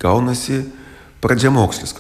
gaunasi pradžiamokslis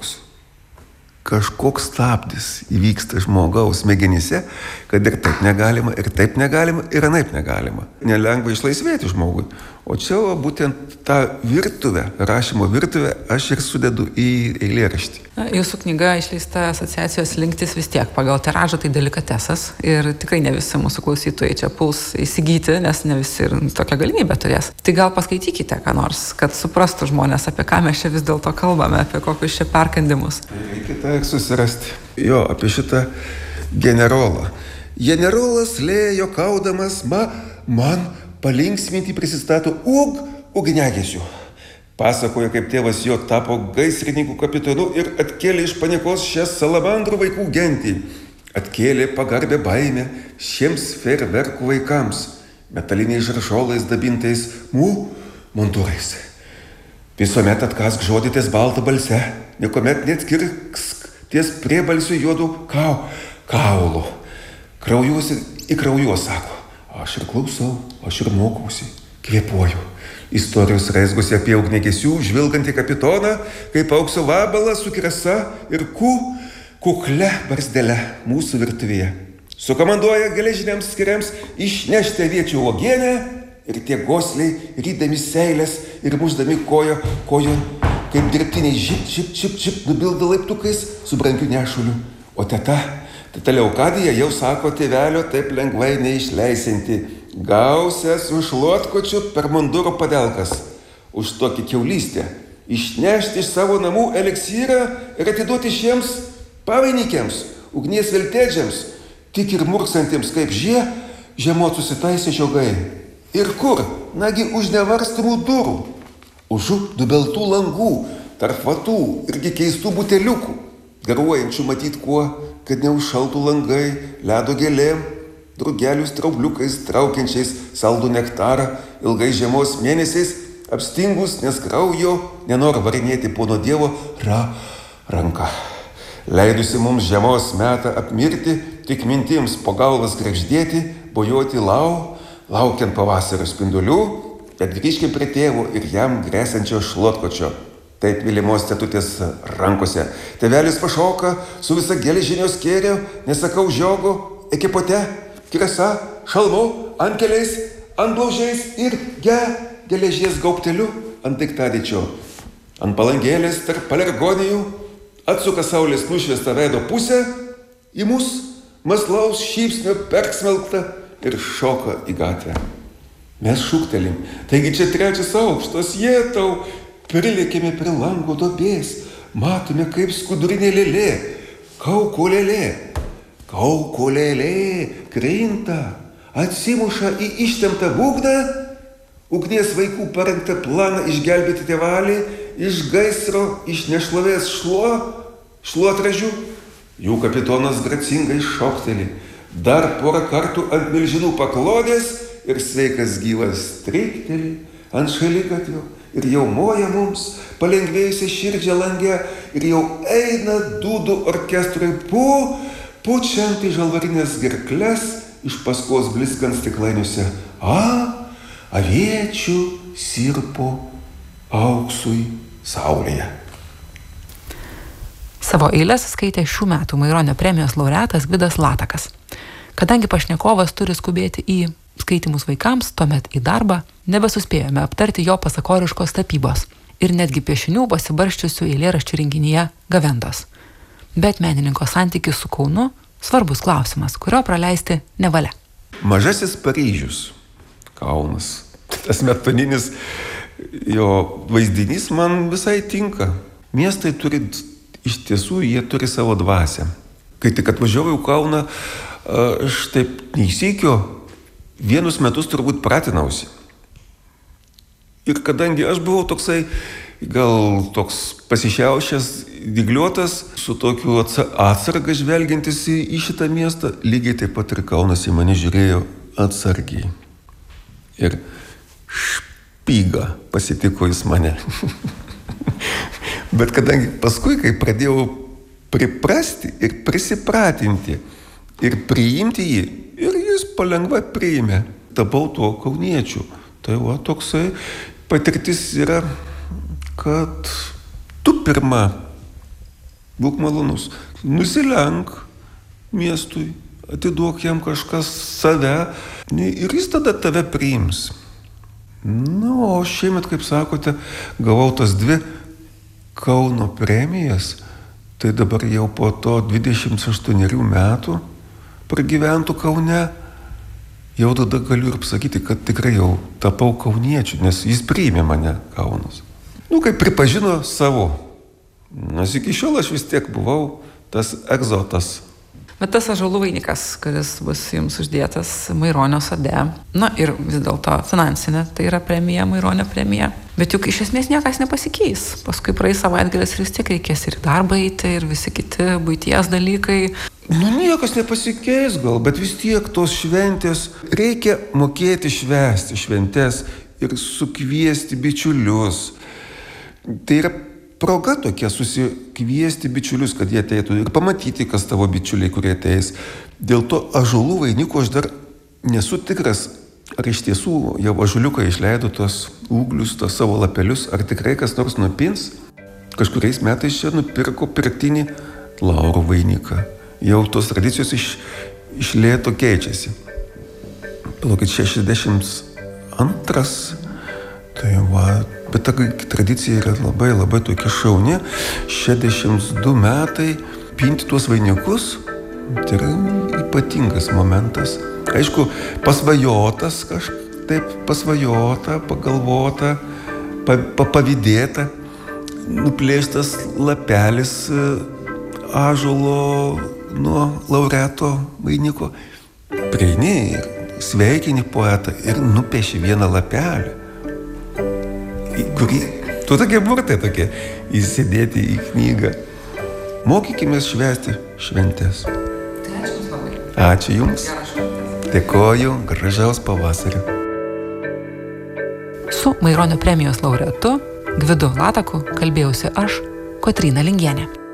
kažkoks stabdis įvyksta žmogaus smegenyse, kad ir taip negalima, ir anaip negalima. Nelengva išlaisvėti žmogui. O čia būtent tą virtuvę, rašymo virtuvę, aš ir sudedu į eilėraštį. Jūsų knyga išleista asociacijos Linktis vis tiek pagal tiražą tai delikatesas ir tikrai ne visi mūsų klausytojai čia puls įsigyti, nes ne visi ir tokią galimybę turės. Tai gal paskaitykite ką nors, kad suprastų žmonės, apie ką mes čia vis dėlto kalbame, apie kokius čia perkandimus. Reikite susirasti. Jo, apie šitą generolą. Generolas lėjo kaudamas man palinksminti prisistato ugniagesiu. Pasakojo, kaip tėvas jo tapo gaisrininkų kapitonu ir atkėlė iš paniekos šią salamandrų vaikų gentį. Atkėlė pagarbę baimę šiems fejerverkų vaikams, metaliniais žaršolais dabintais monturais. Visuomet atkask žodį ties baltą balse, niekuomet neatskirksk ties priebalsiu juodu kaulu. Kraujus į kraujuos, sako. Aš ir klausau, aš ir mokausi, kvėpuoju. Istorijos raizgosi apie ugniagesių, žvilgantį kapitoną, kaip aukso vabalas su krasa ir kuklia barzdele mūsų virtuvėje. Sukomanduoja geležiniams skiriams išnešti aviečių uogienę ir tie gosliai, rydami seilės ir mušdami kojo, kaip dirbtiniai žip, nubilda laiptukais su brangiu nešuliu. O teta Leokadija jau sako tėvelio taip lengvai neišleisinti. Gausias už lotkočių per munduro padelkas. Už tokį kiaulystę. Išnešti iš savo namų eliksyrą ir atiduoti šiems pavainikėms, ugnies veltėdžiams, tik ir murksantiems kaip žiemot susitaisė žiogai. Ir kur? Nagi už nevarstamų durų. Už dubeltų langų, tarp vatų irgi keistų buteliukų. Garuojančių matyt kuo, kad neužšaltų langai, ledo gėlėm, drugelių straubliukais, traukiančiais saldų nektarą, ilgai žiemos mėnesiais, apstingus, nes kraujo nenori varinėti pono Dievo ranką. Leidusi mums žiemos metą apmirti, tik mintims po galvas kregždėti, bojoti laukiant pavasario spindulių, bet grįžkim prie tėvo ir jam grėsiančio šlotkočio. Taip mylimos tetutės rankose. Tėvelis pašoka su visa geležinio skėrio, nesakau žiogo, ekipote, kresa, šalmu, antkeliais, antblaužiais ir geležies gaubteliu ant daiktadėčio. Ant palangėlės tarp palergonijų atsuka saulės nušviestą veido pusę į mus, maslaus šypsnio persmelktą ir šoka į gatvę. Mes šūktelim, taigi čia 3 aukštas, jėtau, prilėkėme prie lango duobės, matome kaip skudurinė lėlė, kaukolėlė krinta, atsimuša į ištemptą būgną, ugnies vaikų parengtą planą išgelbėti tėvalį, iš gaisro, iš nešlovės šluotražių. Jų kapitonas gracingai šokteli, dar porą kartų ant milžinų paklodės ir sveikas gyvas streikteli ant šaligatvio. Ir jau moja mums, palengvėjusi širdžią langę, ir jau eina dūdų orkestrui pučiant į žalvarinės gerkles, iš paskos bliskant stiklainiuose. Aviečių sirpo auksui saulėje. Savo eiles skaitė šių metų Maironio premijos laureatas Vidas Latakas. Kadangi pašnekovas turi skubėti į skaitimus vaikams, tuomet į darbą, nebesuspėjome aptarti jo pasakoriškos tapybos ir netgi piešinių pasibarščiusių eilėraščių rinkinyje Gavendos. Bet menininko santykis su Kaunu svarbus klausimas, kurio praleisti nevalia. Mažasis Paryžius, Kaunas, tas metoninis jo vaizdinys man visai tinka. Miestai turi, iš tiesų, jie turi savo dvasią. Kai tik atvažiavau į Kauną, aš taip neįsykio, vienus metus turbūt pratinausi. Ir kadangi aš buvau toksai, gal toks pasišiaušęs, dygliuotas, su tokiu atsarga žvelgiantis į šitą miestą, lygiai taip pat ir Kaunas į mane žiūrėjo atsargiai. Ir špyga pasitiko jis mane. Bet kadangi paskui, kai pradėjau priprasti ir prisipratinti ir priimti jį, ir jis palengva priėmė, tapau tuo kauniečiu. Tai toksai patirtis yra kad tu pirma būk malonus, nusilenk miestui, atiduok jam kažkas save ir jis tada tave priims. O šiemet, kaip sakote, gavau tas 2 Kauno premijas, tai dabar jau po to 28 metų pragyventų Kaune, jau tada galiu ir pasakyti, kad tikrai jau tapau kauniečiu, nes jis priėmė mane Kaunas. Kaip pripažino savo. Nes iki šiol aš vis tiek buvau tas egzotas. Bet tas ąžuolų vainikas, kuris bus jums uždėtas Maironio sode, ir vis dėlto finansinė, tai yra premija, Maironio premija. Bet juk iš esmės niekas nepasikeis. Paskui praeis savaitgalis ir vis tiek reikės ir į darbą eiti, ir visi kiti buities dalykai. Niekas nepasikeis gal, bet vis tiek tos šventės reikia mokėti švęsti šventės ir sukviesti bičiulius. Tai yra proga tokia susikviesti bičiulius, kad jie ateitų ir pamatyti, kas tavo bičiuliai, kurie ateis. Dėl to ąžuolų vainikų aš dar nesu tikras, ar iš tiesų jau ąžuoliukai išleido tos ūglius, tos savo lapelius, ar tikrai kas nors nupins. Kažkuriais metais čia nupirko pirktinį laurų vainiką. Jau tos tradicijos iš lėto keičiasi. Palaukit, 62. Tai bet ta tradicija yra labai, labai tokia šauni. 62 metai pinti tuos vainikus, tai yra ypatingas momentas. Aišku, pasvajotas pasvajota, pagalvota, pavydėta, nuplėštas lapelis ąžuolo nuo laureato vainiko. Prieini ir sveikini poetą ir nupieši vieną lapelį, kurį tu tokie burtai tokie įsidėti į knygą. Mokykime švęsti šventės. Ačiū Jums. Dėkoju, gražaus pavasario. Su Maironio premijos laureatu Gvidu Lataku kalbėjausi aš, Kotryna Lingienė.